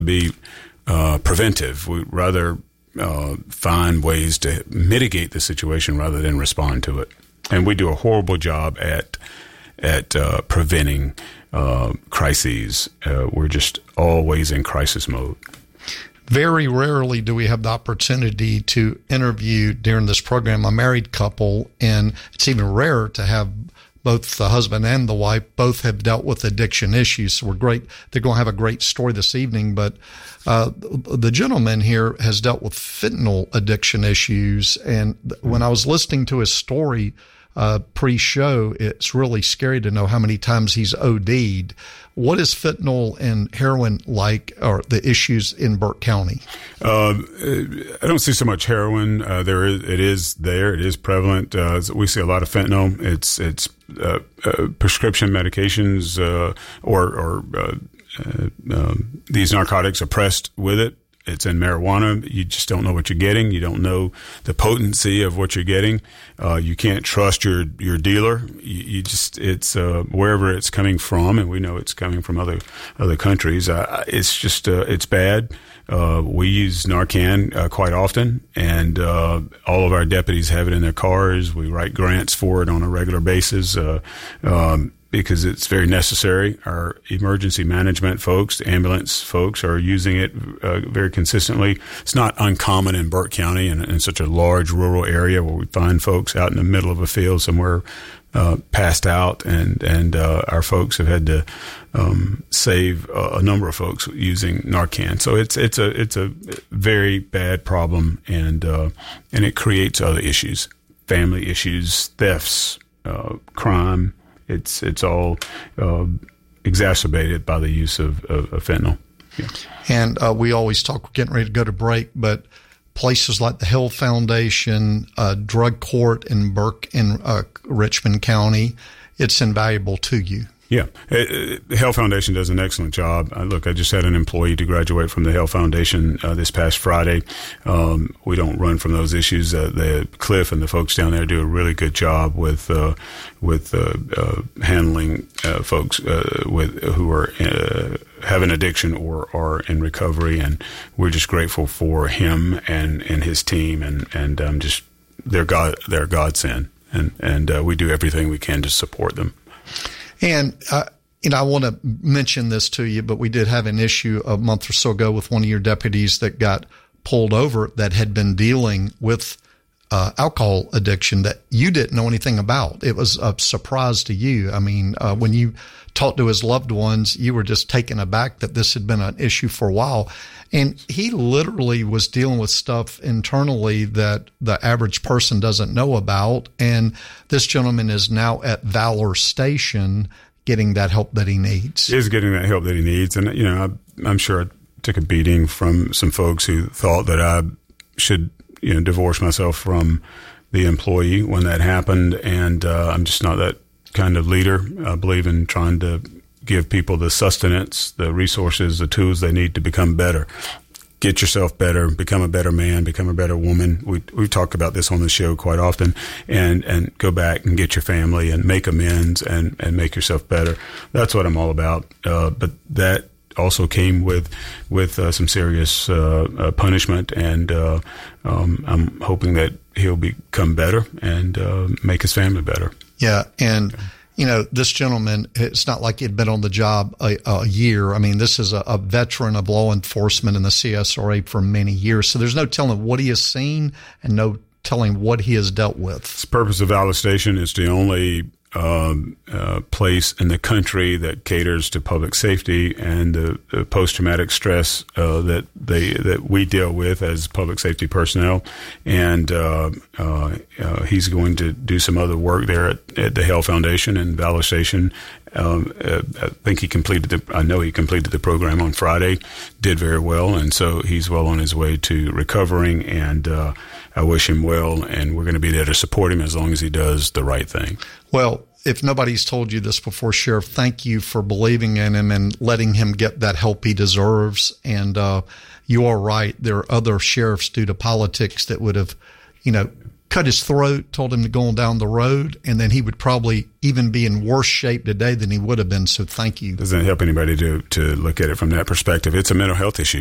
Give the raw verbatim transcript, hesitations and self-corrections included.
be uh, preventive. We'd rather uh, find ways to mitigate the situation rather than respond to it. And we do a horrible job at at uh, preventing uh, crises. Uh, we're just always in crisis mode. Very rarely do we have the opportunity to interview during this program a married couple, and it's even rarer to have both the husband and the wife both have dealt with addiction issues. So we're great. They're going to have a great story this evening. But uh, the gentleman here has dealt with fentanyl addiction issues. And when I was listening to his story uh, pre-show, it's really scary to know how many times he's O D'd. What is fentanyl and heroin like, or the issues in Burke County? Uh, I don't see so much heroin. Uh, there is, it is there. It is prevalent. Uh, we see a lot of fentanyl. It's it's uh, uh, prescription medications uh, or or uh, uh, uh, these narcotics are pressed with it. It's in marijuana. You just don't know what you're getting. You don't know the potency of what you're getting. Uh, you can't trust your, your dealer. You, you just, it's, uh, wherever it's coming from, and we know it's coming from other, other countries. Uh, it's just, uh, it's bad. Uh, we use Narcan, uh, quite often, and, uh, all of our deputies have it in their cars. We write grants for it on a regular basis. Uh, um, because it's very necessary. Our emergency management folks, the ambulance folks, are using it uh, very consistently. It's not uncommon in Burke County and in such a large rural area where we find folks out in the middle of a field somewhere uh, passed out, and and uh, our folks have had to um, save a, a number of folks using Narcan. So it's it's a it's a very bad problem, and uh, and it creates other issues, family issues, thefts, uh, crime. It's it's all uh, exacerbated by the use of, of, of fentanyl. Yeah. And uh, we always talk, we're getting ready to go to break, but places like the Hill Foundation, uh, drug court in Burke in uh, Richmond County, it's invaluable to you. Yeah. The Hale Foundation does an excellent job. Uh, look, I just had an employee to graduate from the Hale Foundation uh, this past Friday. Um, we don't run from those issues. Uh, the Cliff and the folks down there do a really good job with uh, with uh, uh, handling uh, folks uh, with who are uh, have an addiction or are in recovery, and we're just grateful for him and, and his team, and and um, just they're God they're godsend, and and uh, we do everything we can to support them. And, uh, you know, I want to mention this to you, but we did have an issue a month or so ago with one of your deputies that got pulled over that had been dealing with uh, alcohol addiction that you didn't know anything about. It was a surprise to you. I mean, uh, when you talked to his loved ones, you were just taken aback that this had been an issue for a while. And he literally was dealing with stuff internally that the average person doesn't know about. And this gentleman is now at Valor Station getting that help that he needs. He is getting that help that he needs. And, you know, I, I'm sure I took a beating from some folks who thought that I should, you know, divorce myself from the employee when that happened. And uh, I'm just not that kind of leader. I believe in trying to give people the sustenance, the resources, the tools they need to become better. Get yourself better, become a better man, become a better woman. We we talk about this on the show quite often, and, and go back and get your family and make amends and, and make yourself better. That's what I'm all about. Uh, but that also came with with uh, some serious uh, uh, punishment, and uh, um, I'm hoping that he'll become better and uh, make his family better. Yeah, and okay. You know, this gentleman, it's not like he'd been on the job a, a year. I mean, this is a, a veteran of law enforcement in the C S R A for many years. So there's no telling what he has seen and no telling what he has dealt with. The purpose of Valor Station is the only um, uh, place in the country that caters to public safety and the, the post-traumatic stress uh, that they that we deal with as public safety personnel. And uh, uh, uh, he's going to do some other work there at, at the Hale Foundation and Valor Station. Um, uh, I think he completed the, I know he completed the program on Friday, did very well, and so he's well on his way to recovering, and uh, I wish him well, and we're going to be there to support him as long as he does the right thing. Well, if nobody's told you this before, Sheriff, thank you for believing in him and letting him get that help he deserves. And uh, you are right. There are other sheriffs due to politics that would have, you know, cut his throat, told him to go on down the road, and then he would probably even be in worse shape today than he would have been. So thank you. Doesn't help anybody to to look at it from that perspective. It's a mental health issue.